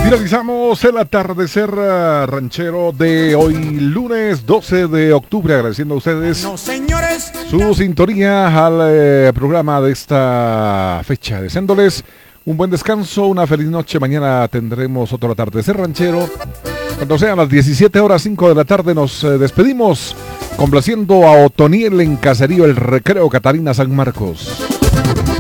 Finalizamos el atardecer ranchero de hoy, lunes 12 de octubre, agradeciendo a ustedes su sintonía al programa de esta fecha, deseándoles un buen descanso, una feliz noche. Mañana tendremos otro atardecer ranchero. Cuando sean las 17 horas 5 de la tarde nos despedimos, complaciendo a Otoniel en Caserío El Recreo, Catalina, San Marcos.